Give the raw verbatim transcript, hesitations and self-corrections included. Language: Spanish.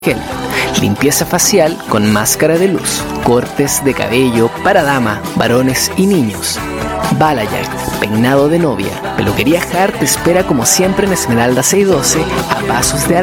Gel, limpieza facial con máscara de luz, cortes de cabello para dama, varones y niños. Balayage, peinado de novia. Peluquería Hart te espera como siempre en Esmeralda seiscientos doce, a pasos de